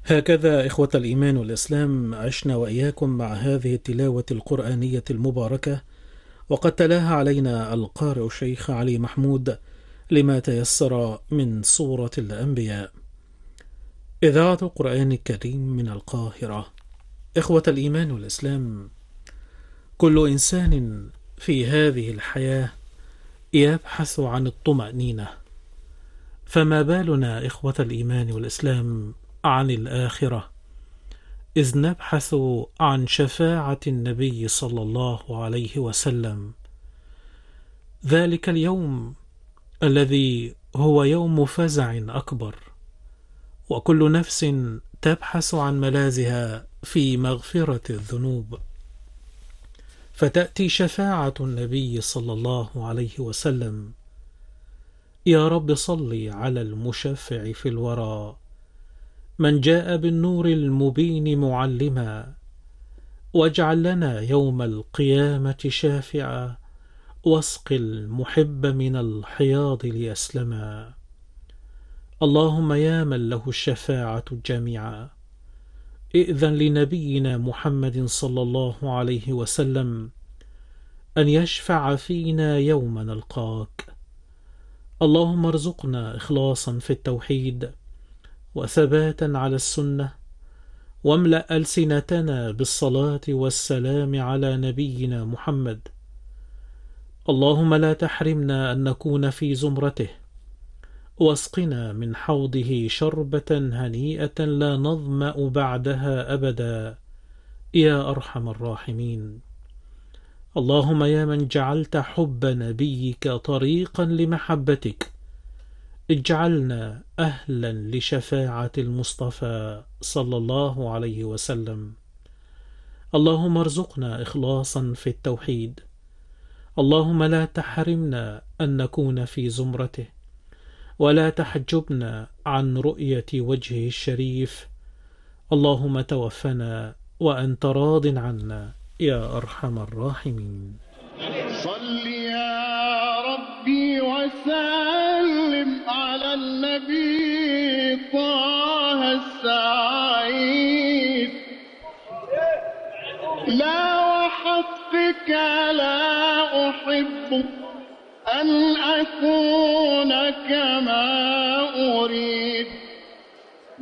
هكذا إخوة الإيمان والإسلام عشنا وإياكم مع هذه التلاوة القرآنية المباركة، وقد تلاها علينا القارئ الشيخ علي محمود لما تيسر من سورة الأنبياء. إذاعة القرآن الكريم من القاهرة. إخوة الإيمان والإسلام، كل إنسان في هذه الحياة يبحث عن الطمأنينة، فما بالنا إخوة الإيمان والإسلام عن الآخرة، إذ نبحث عن شفاعة النبي صلى الله عليه وسلم، ذلك اليوم الذي هو يوم فزع أكبر، وكل نفس تبحث عن ملاذها في مغفرة الذنوب، فتأتي شفاعة النبي صلى الله عليه وسلم. يا رب صل على المشفع في الورى، من جاء بالنور المبين معلما، واجعل لنا يوم القيامة شافعا، واسق المحب من الحياض ليسلما. اللهم يا من له الشفاعة جميعا، ائذن لنبينا محمد صلى الله عليه وسلم أن يشفع فينا يوم نلقاك. اللهم ارزقنا إخلاصا في التوحيد، وثباتا على السنة، واملأ ألسنتنا بالصلاة والسلام على نبينا محمد. اللهم لا تحرمنا أن نكون في زمرته، واسقنا من حوضه شربة هنيئة لا نظمأ بعدها أبدا يا أرحم الراحمين. اللهم يا من جعلت حب نبيك طريقا لمحبتك، اجعلنا أهلا لشفاعة المصطفى صلى الله عليه وسلم. اللهم ارزقنا إخلاصا في التوحيد. اللهم لا تحرمنا أن نكون في زمرته، ولا تحجبنا عن رؤية وجهه الشريف. اللهم توفنا وأنت راض عنا يا أرحم الراحمين. صل يا ربي وسلم على النبي طه السعيد، لا وحقك لا أحب أن أكون كما